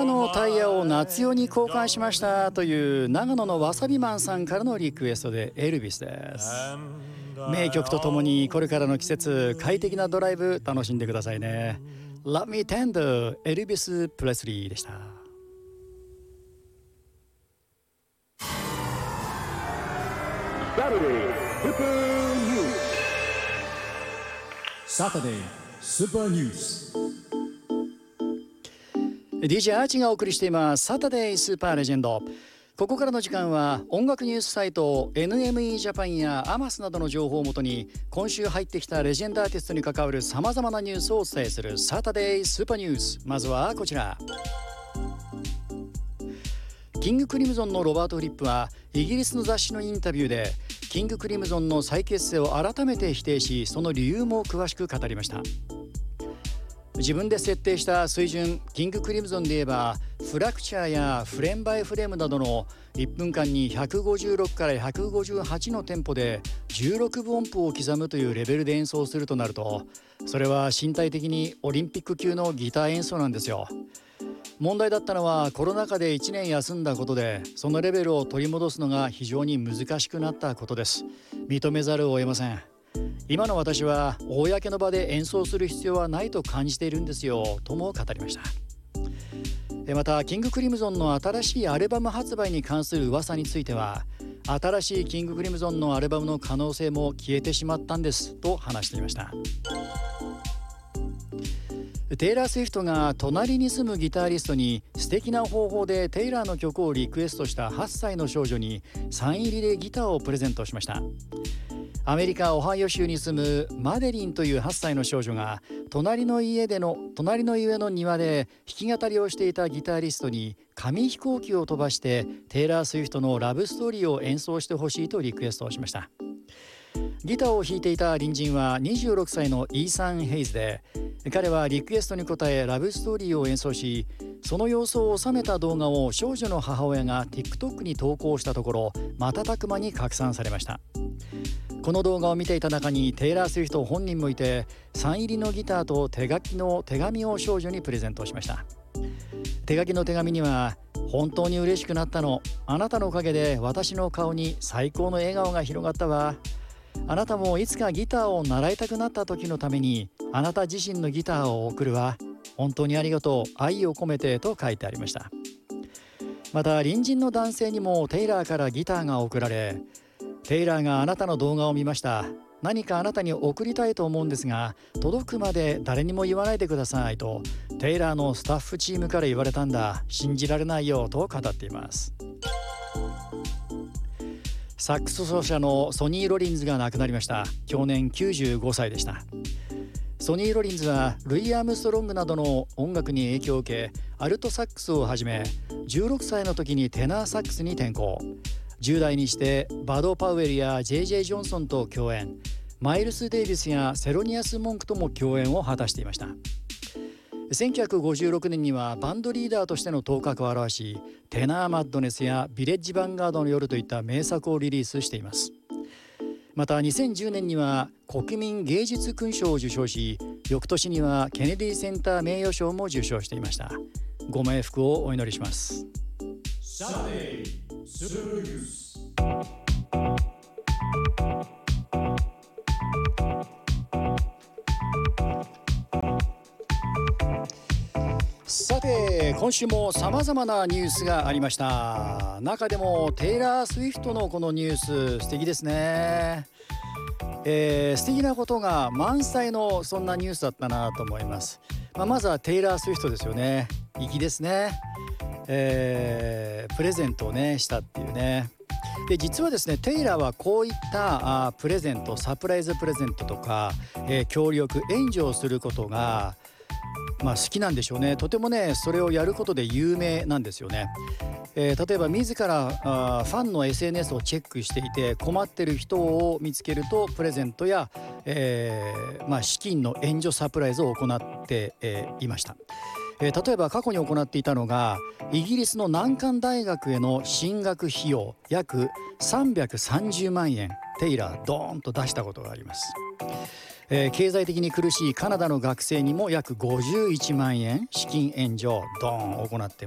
のタイヤを夏用に交換しましたという長野のわさびマンさんからのリクエストでエルビスです。名曲とともにこれからの季節快適なドライブ楽しんでくださいね。 Love Me Tender エルビス・プレスリーでした。 Saturday Super News。 DJ アーチがお送りしていますサタデースーパーレジェンド。ここからの時間は音楽ニュースサイト NME ジャパンやアマスなどの情報をもとに今週入ってきたレジェンドアーティストに関わるさまざまなニュースをお伝えするサタデースーパーニュース。まずはこちら。キングクリムゾンのロバート・フリップはイギリスの雑誌のインタビューでキングクリムゾンの再結成を改めて否定し、その理由も詳しく語りました。自分で設定した水準、キングクリムゾンで言えばフラクチャーやフレームバイフレームなどの1分間に156から158のテンポで16分音符を刻むというレベルで演奏するとなると、それは身体的にオリンピック級のギター演奏なんですよ。問題だったのはコロナ禍で1年休んだことで、そのレベルを取り戻すのが非常に難しくなったことです。認めざるを得ません。今の私は公の場で演奏する必要はないと感じているんですよとも語りました。またキングクリムゾンの新しいアルバム発売に関する噂については、新しいキングクリムゾンのアルバムの可能性も消えてしまったんですと話していました。テイラー・スウィフトが隣に住むギタリストに素敵な方法でテイラーの曲をリクエストした8歳の少女にサイン入りでギターをプレゼントしました。アメリカ・オハイオ州に住むマデリンという8歳の少女が隣の家の庭で弾き語りをしていたギタリストに紙飛行機を飛ばしてテイラー・スウィフトのラブストーリーを演奏してほしいとリクエストをしました。ギターを弾いていた隣人は26歳のイーサン・ヘイズで、彼はリクエストに応えラブストーリーを演奏し、その様子を収めた動画を少女の母親が TikTok に投稿したところ瞬く間に拡散されました。この動画を見ていた中にテイラー・スウィフト本人もいて、サイン入りのギターと手書きの手紙を少女にプレゼントしました。手書きの手紙には、本当に嬉しくなったの、あなたのおかげで私の顔に最高の笑顔が広がったわ、あなたもいつかギターを習いたくなった時のためにあなた自身のギターを送るわ、本当にありがとう、愛を込めてと書いてありました。また隣人の男性にもテイラーからギターが送られ、テイラーがあなたの動画を見ました、何かあなたに送りたいと思うんですが届くまで誰にも言わないでくださいとテイラーのスタッフチームから言われたんだ、信じられないよと語っています。サックス奏者のソニー・ロリンズが亡くなりました。去年95歳でした。ソニー・ロリンズはルイ・アームストロングなどの音楽に影響を受け、アルトサックスをはじめ16歳の時にテナーサックスに転向、10代にしてバド・パウエルや J.J. ジョンソンと共演、マイルス・デイビスやセロニアス・モンクとも共演を果たしていました。1956年にはバンドリーダーとしての頭角を現し、テナー・マッドネスやビレッジ・ヴァンガードの夜といった名作をリリースしています。また2010年には国民芸術勲章を受章し、翌年にはケネディセンター名誉賞も受賞していました。ご冥福をお祈りします。さて今週もさまざまなニュースがありました。中でもテイラー・スウィフトのこのニュース素敵ですね。素敵なことが満載のそんなニュースだったなと思います。まずはテイラー・スウィフトですよね。粋ですね。プレゼントをねしたっていうね。で実はですね、テイラーはこういったプレゼント、サプライズプレゼントとか、協力援助をすることが好きなんでしょうね。とてもねそれをやることで有名なんですよね。例えば自らファンの SNS をチェックしていて困ってる人を見つけるとプレゼントや、資金の援助サプライズを行って、いました。例えば過去に行っていたのがイギリスの難関大学への進学費用約330万円テイラードーンと出したことがあります。経済的に苦しいカナダの学生にも約51万円資金援助をドーン行って